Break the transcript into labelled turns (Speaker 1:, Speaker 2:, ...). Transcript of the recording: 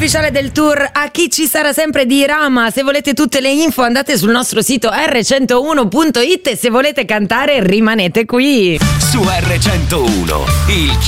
Speaker 1: ufficiale del tour A chi ci sarà sempre di Rama. Se volete tutte le info andate sul nostro sito r101.it e se volete cantare rimanete qui
Speaker 2: Su R101, il